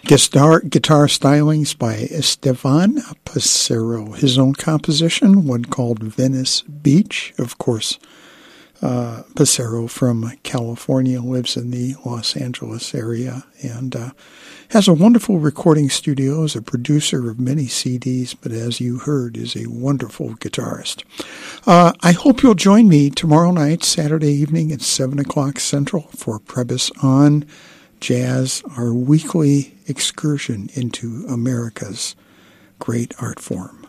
Guitar stylings by Estevan Pissarro. His own composition, one called Venice Beach. Of course, Pissarro from California lives in the Los Angeles area and has a wonderful recording studio, is a producer of many CDs, but as you heard, is a wonderful guitarist. I hope you'll join me tomorrow night, Saturday evening at 7 o'clock Central for Prebys on Jazz, our weekly excursion into America's great art form.